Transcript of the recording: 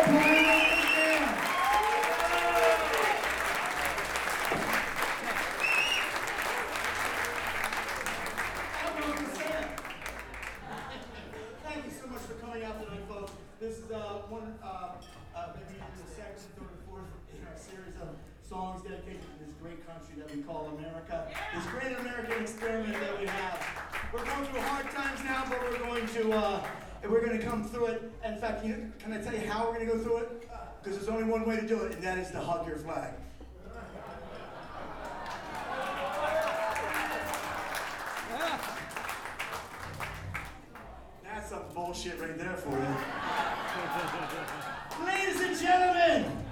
Thank you so much for coming out tonight, folks. This is maybe the second, third, or fourth in our series of songs dedicated to this great country that we call America. This great American experiment that we have. We're going through hard times now, but we're going to come through it. In fact, can I tell you how we're going to go through it? Because there's only one way to do it, and that is to hug your flag. That's some bullshit right there for you. Ladies and gentlemen,